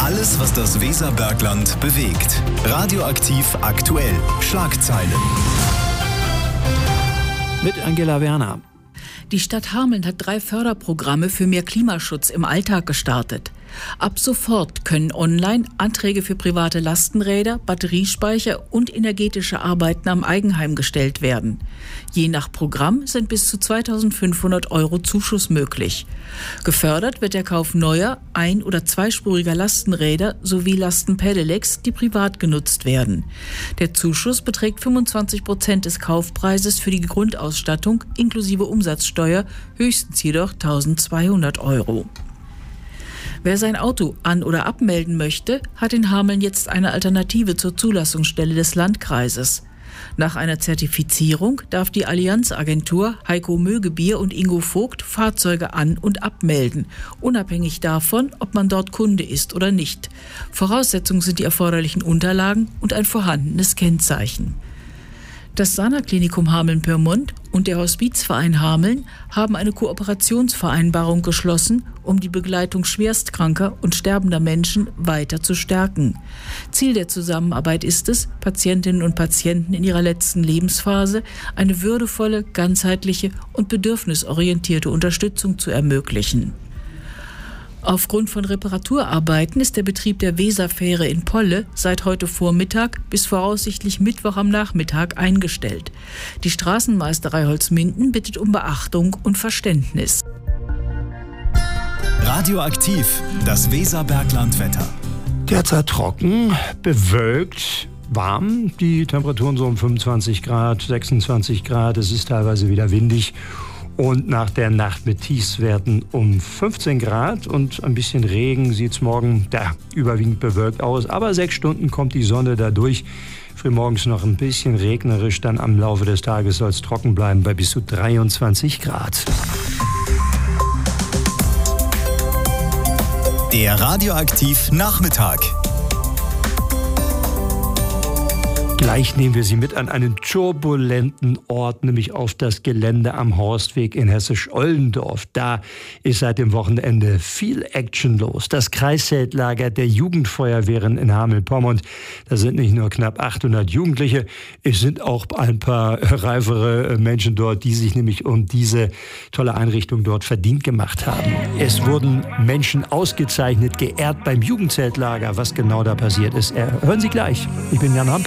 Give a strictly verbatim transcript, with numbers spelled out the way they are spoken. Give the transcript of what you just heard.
Alles, was das Weserbergland bewegt. Radioaktiv aktuell. Schlagzeilen. Mit Angela Werner. Die Stadt Hameln hat drei Förderprogramme für mehr Klimaschutz im Alltag gestartet. Ab sofort können online Anträge für private Lastenräder, Batteriespeicher und energetische Arbeiten am Eigenheim gestellt werden. Je nach Programm sind bis zu zweitausendfünfhundert Euro Zuschuss möglich. Gefördert wird der Kauf neuer, ein- oder zweispuriger Lastenräder sowie Lastenpedelecs, die privat genutzt werden. Der Zuschuss beträgt fünfundzwanzig Prozent des Kaufpreises für die Grundausstattung inklusive Umsatzsteuer, höchstens jedoch eintausendzweihundert Euro. Wer sein Auto an- oder abmelden möchte, hat in Hameln jetzt eine Alternative zur Zulassungsstelle des Landkreises. Nach einer Zertifizierung darf die Allianz-Agentur Heiko Mögebier und Ingo Vogt Fahrzeuge an- und abmelden, unabhängig davon, ob man dort Kunde ist oder nicht. Voraussetzung sind die erforderlichen Unterlagen und ein vorhandenes Kennzeichen. Das Sana-Klinikum Hameln-Pyrmont und der Hospizverein Hameln haben eine Kooperationsvereinbarung geschlossen, um die Begleitung schwerstkranker und sterbender Menschen weiter zu stärken. Ziel der Zusammenarbeit ist es, Patientinnen und Patienten in ihrer letzten Lebensphase eine würdevolle, ganzheitliche und bedürfnisorientierte Unterstützung zu ermöglichen. Aufgrund von Reparaturarbeiten ist der Betrieb der Weserfähre in Polle seit heute Vormittag bis voraussichtlich Mittwoch am Nachmittag eingestellt. Die Straßenmeisterei Holzminden bittet um Beachtung und Verständnis. Radioaktiv, das Weserberglandwetter. Derzeit trocken, bewölkt, warm. Die Temperaturen so um fünfundzwanzig Grad, sechsundzwanzig Grad. Es ist teilweise wieder windig. Und nach der Nacht mit Tiefstwerten um fünfzehn Grad und ein bisschen Regen sieht es morgen ja, überwiegend bewölkt aus. Aber sechs Stunden kommt die Sonne da durch. Frühmorgens noch ein bisschen regnerisch, dann am Laufe des Tages soll es trocken bleiben bei bis zu dreiundzwanzig Grad. Der Radioaktiv Nachmittag. Gleich nehmen wir Sie mit an einen turbulenten Ort, nämlich auf das Gelände am Horstweg in Hessisch-Oldendorf. Da ist seit dem Wochenende viel Action los. Das Kreiszeltlager der Jugendfeuerwehren in Hameln-Pyrmont. Da sind nicht nur knapp achthundert Jugendliche, es sind auch ein paar reifere Menschen dort, die sich nämlich um diese tolle Einrichtung dort verdient gemacht haben. Es wurden Menschen ausgezeichnet, geehrt beim Jugendzeltlager. Was genau da passiert ist, hören Sie gleich. Ich bin Jan Hampel.